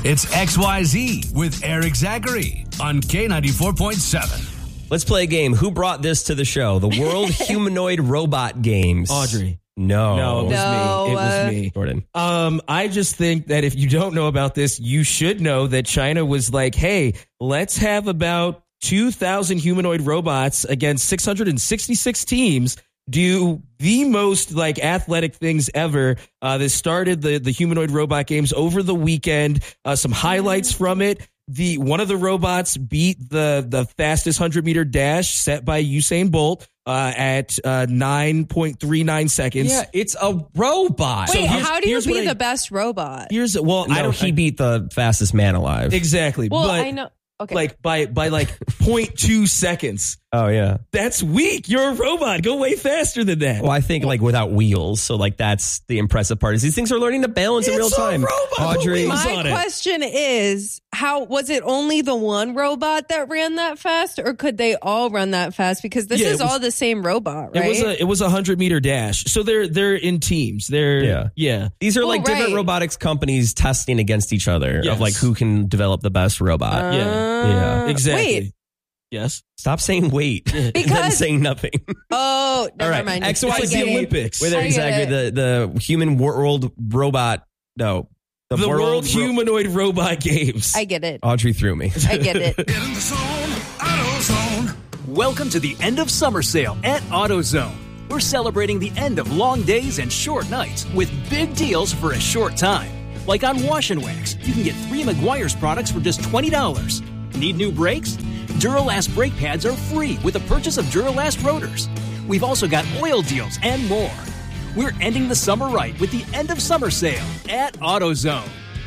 It's XYZ with Eric Zachary on K94.7. Let's play a game. Who brought this to the show? The World Humanoid Robot Games. Audrey. No, it was me. It was me. Jordan. I just think that if you don't know about this, you should know that China was like, hey, let's have about 2,000 humanoid robots against 666 teams do the most like athletic things ever. They started the humanoid robot games over the weekend. Some highlights from it. One of the robots beat the fastest 100-meter dash set by Usain Bolt at 9.39 seconds. Yeah, it's a robot. Wait, how do you be the best robot? He beat the fastest man alive. Exactly. Well, but I know. Okay. Like by like 0.2 seconds. Oh, yeah. That's weak. You're a robot. Go way faster than that. Well, I think like without wheels. So like that's the impressive part is these things are learning to balance in real time. Audrey. My question is, how was it only the one robot that ran that fast, or could they all run that fast? Because this is all the same robot, right? It was a 100-meter dash. So they're in teams. Yeah. These are different robotics companies testing against each other of like who can develop the best robot. Yeah. Exactly. Wait. Yes. Stop saying wait. Because then saying nothing. Oh, never right. mind. XYZ the Olympics. With exactly the human world robot. No. The World Humanoid Robot Games. I get it. Audrey threw me. I get it. Get in the zone, AutoZone. Welcome to the end of summer sale at AutoZone. We're celebrating the end of long days and short nights with big deals for a short time. Like on Wash and Wax, you can get 3 Meguiar's products for just $20. Need new brakes? Duralast brake pads are free with the purchase of Duralast rotors. We've also got oil deals and more. We're ending the summer right with the end of summer sale at AutoZone.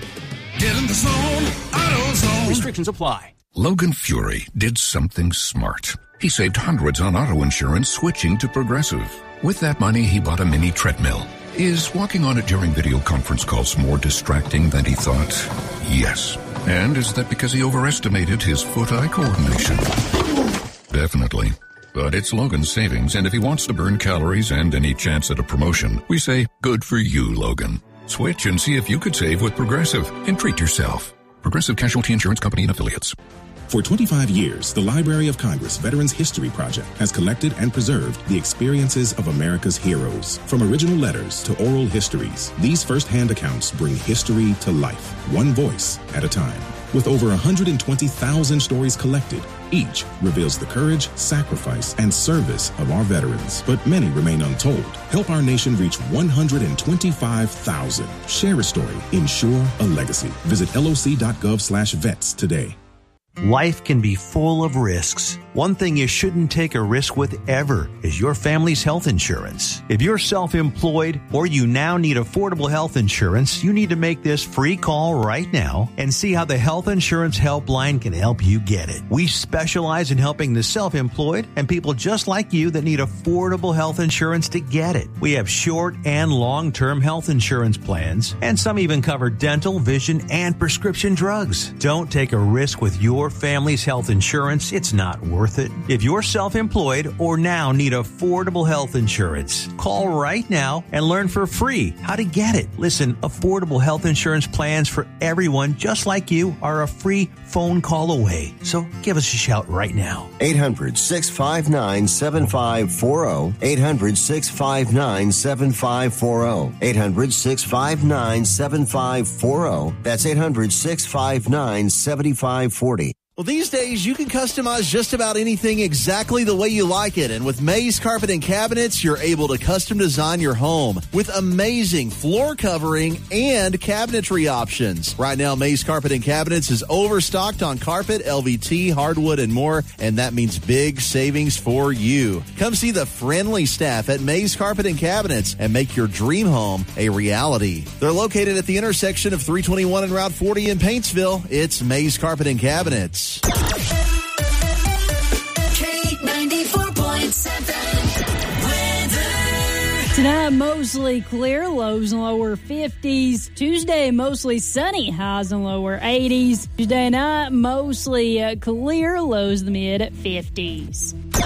Get in the zone, AutoZone. Restrictions apply. Logan Fury did something smart. He saved hundreds on auto insurance switching to Progressive. With that money, he bought a mini treadmill. Is walking on it during video conference calls more distracting than he thought? Yes. And is that because he overestimated his foot-eye coordination? Definitely. But it's Logan's savings, and if he wants to burn calories and any chance at a promotion, we say, good for you, Logan. Switch and see if you could save with Progressive and treat yourself. Progressive Casualty Insurance Company and Affiliates. For 25 years, the Library of Congress Veterans History Project has collected and preserved the experiences of America's heroes. From original letters to oral histories, these first-hand accounts bring history to life, one voice at a time. With over 120,000 stories collected, each reveals the courage, sacrifice, and service of our veterans. But many remain untold. Help our nation reach 125,000. Share a story. Ensure a legacy. Visit loc.gov/vets today. Life can be full of risks. One thing you shouldn't take a risk with ever is your family's health insurance. If you're self-employed or you now need affordable health insurance, you need to make this free call right now and see how the Health Insurance Helpline can help you get it. We specialize in helping the self-employed and people just like you that need affordable health insurance to get it. We have short and long-term health insurance plans, and some even cover dental, vision, and prescription drugs. Don't take a risk with your family's health insurance. It's not worth it. If you're self-employed or now need affordable health insurance, call right now and learn for free how to get it. Listen, affordable health insurance plans for everyone just like you are a free phone call away. So give us a shout right now. 800-659-7540. 800-659-7540. 800-659-7540. That's 800-659-7540. Well, these days, you can customize just about anything exactly the way you like it. And with Maze Carpet and Cabinets, you're able to custom design your home with amazing floor covering and cabinetry options. Right now, Maze Carpet and Cabinets is overstocked on carpet, LVT, hardwood, and more. And that means big savings for you. Come see the friendly staff at Maze Carpet and Cabinets and make your dream home a reality. They're located at the intersection of 321 and Route 40 in Paintsville. It's Maze Carpet and Cabinets. K94.7 Tonight, mostly clear, lows and lower 50s. Tuesday, mostly sunny, highs and lower 80s. Tuesday night, mostly clear, lows in the mid 50s.